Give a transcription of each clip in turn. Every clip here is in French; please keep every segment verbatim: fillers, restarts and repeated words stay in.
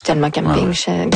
Tellement camping, ouais. je...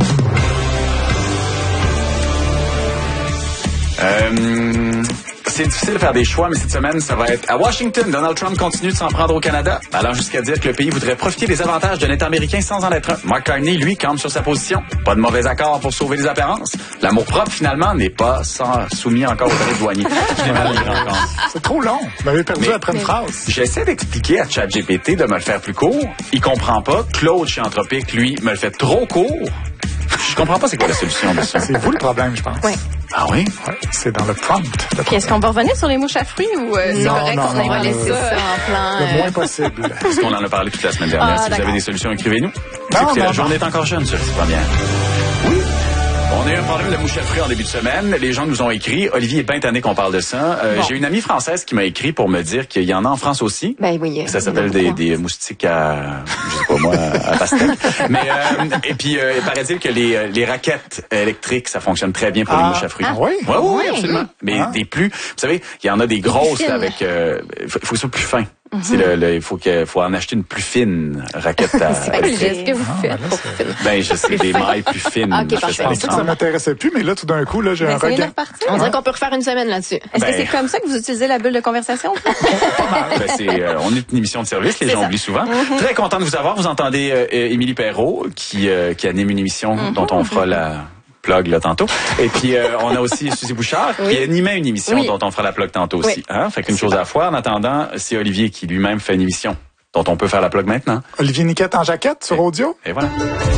Euh, c'est difficile de faire des choix, mais cette semaine, ça va être à Washington. Donald Trump continue de s'en prendre au Canada, allant jusqu'à dire que le pays voudrait profiter des avantages d'un État américain sans en être un. Mark Carney, lui, campe sur sa position. Pas de mauvais accord pour sauver les apparences. L'amour propre, finalement, n'est pas sans, soumis encore au tarif douanier. C'est trop long. Vous m'avez perdu mais, après une phrase. J'essaie d'expliquer à ChatGPT de me le faire plus court. Il comprend pas. Claude chez Anthropique, lui, me le fait trop court. Je comprends pas c'est quoi la solution de ça. C'est vous le problème, je pense. Oui. Ah oui? Ouais, c'est dans le prompt. Le Puis est-ce qu'on va revenir sur les mouches à fruits ou euh, c'est non, correct non, qu'on non, va non, laisser non, ça en plan? Le Euh... moins possible. Parce qu'on en a parlé toute la semaine dernière. Ah, si vous d'accord. avez des solutions, écrivez-nous. Non, Écoutez, non, la journée non. est encore jeune, ça, c'est pas bien. Oui. On a eu un problème de mouche à fruits en début de semaine. Les gens nous ont écrit. Olivier est bien tanné qu'on parle de ça. Euh, bon. J'ai une amie française qui m'a écrit pour me dire qu'il y en a en France aussi. Ben oui. Ça s'appelle des, des moustiques à, je sais pas moi, à pastèque. Mais euh, et puis euh, paraît-il que les, les raquettes électriques, ça fonctionne très bien pour ah, les mouches à fruits. Ah oui? Oui, oui, Oui. absolument. Mais Ah. des plus, vous savez, il y en a des grosses là, avec. Il euh, faut, faut que ce soit plus fin. Mm-hmm. C'est le, le, il faut que, faut en acheter une plus fine raquette à. C'est pas le geste que vous Ah, faites. ben là, pour c'est- finir. Ben, je sais, des mailles plus fines. Ah, ok, je fais parfait. ça Je à pensais que ça l'écran. m'intéressait plus, mais là, tout d'un coup, là, j'ai Ben, un ça vient de regain. repartir. On dirait qu'on peut refaire une semaine là-dessus. Est-ce Ben- que c'est comme ça que vous utilisez la bulle de conversation? Ben, c'est, euh, on est une émission de service, les C'est gens ça. oublient souvent. Mm-hmm. Très content de vous avoir. Vous entendez euh, Émilie Perrault qui, euh, qui anime une émission Mm-hmm. dont on fera la plug là tantôt. Et puis euh, on a aussi Suzy Bouchard Oui. qui animait une émission Oui. dont on fera la plug tantôt aussi. Oui. Hein? Fait qu'une chose à la fois. En attendant, c'est Olivier qui lui-même fait une émission dont on peut faire la plug maintenant. Olivier Niquette en jaquette sur audio. Et voilà.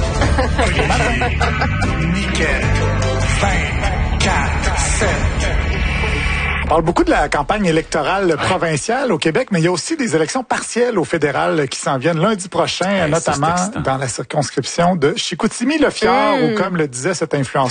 Niquette. vingt-quatre sept. On parle beaucoup de la campagne électorale provinciale au Québec, mais il y a aussi des élections partielles au fédéral qui s'en viennent lundi prochain, Ouais, ça, notamment c'est excitant. dans la circonscription de Chicoutimi-Le Fjord, Mm. où, comme le disait cet influenceur,